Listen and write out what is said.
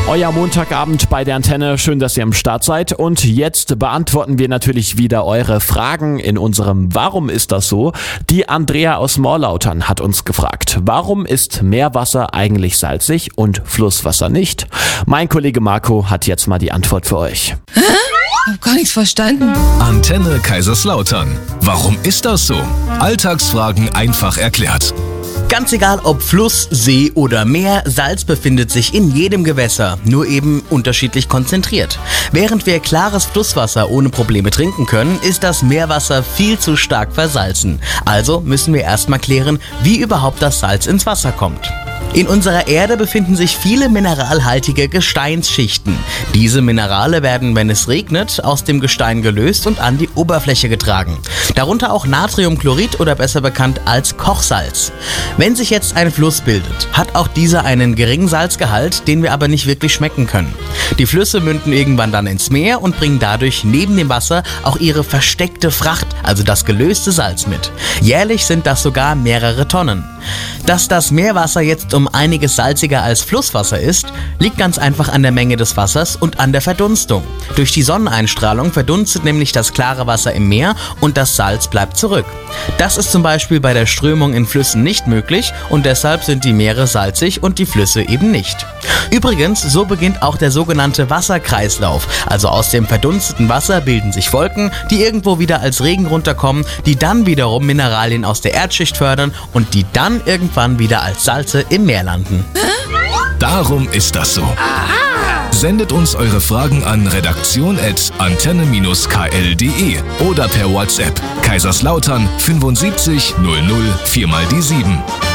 Euer Montagabend bei der Antenne. Schön, dass ihr am Start seid. Und jetzt beantworten wir natürlich wieder eure Fragen in unserem Warum ist das so? Die Andrea aus Morlautern hat uns gefragt, warum ist Meerwasser eigentlich salzig und Flusswasser nicht? Mein Kollege Marco hat jetzt mal die Antwort für euch. Hab gar nichts verstanden. Antenne Kaiserslautern. Warum ist das so? Alltagsfragen einfach erklärt. Ganz egal ob Fluss, See oder Meer, Salz befindet sich in jedem Gewässer, nur eben unterschiedlich konzentriert. Während wir klares Flusswasser ohne Probleme trinken können, ist das Meerwasser viel zu stark versalzen. Also müssen wir erstmal klären, wie überhaupt das Salz ins Wasser kommt. In unserer Erde befinden sich viele mineralhaltige Gesteinsschichten. Diese Minerale werden, wenn es regnet, aus dem Gestein gelöst und an die Oberfläche getragen. Darunter auch Natriumchlorid oder besser bekannt als Kochsalz. Wenn sich jetzt ein Fluss bildet, hat auch dieser einen geringen Salzgehalt, den wir aber nicht wirklich schmecken können. Die Flüsse münden irgendwann dann ins Meer und bringen dadurch neben dem Wasser auch ihre versteckte Fracht, also das gelöste Salz mit. Jährlich sind das sogar mehrere Tonnen. Dass das Meerwasser jetzt um einiges salziger als Flusswasser ist, liegt ganz einfach an der Menge des Wassers und an der Verdunstung. Durch die Sonneneinstrahlung verdunstet nämlich das klare Wasser im Meer und das Salz bleibt zurück. Das ist zum Beispiel bei der Strömung in Flüssen nicht möglich und deshalb sind die Meere salzig und die Flüsse eben nicht. Übrigens, so beginnt auch der sogenannte Wasserkreislauf. Also aus dem verdunsteten Wasser bilden sich Wolken, die irgendwo wieder als Regen runterkommen, die dann wiederum Mineralien aus der Erdschicht fördern und die dann irgendwann wieder als Salze im Meer landen. Darum ist das so. Sendet uns eure Fragen an redaktion@antenne-kl.de oder per WhatsApp Kaiserslautern 75 00 4 mal die 7.